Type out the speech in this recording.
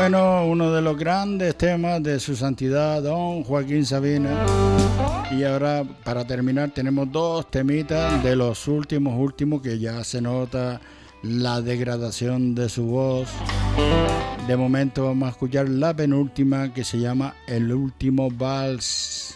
Bueno, uno de los grandes temas de su santidad, don Joaquín Sabina. Y ahora, para terminar, tenemos dos temitas de los últimos que ya se nota la degradación de su voz. De momento vamos a escuchar la penúltima, que se llama El último vals.